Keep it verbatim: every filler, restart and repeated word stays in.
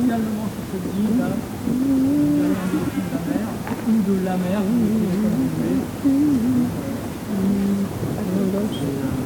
finalement sur cette île là, vous allez en direction de la mer, ou de la mer, vous pouvez comme vous voulez.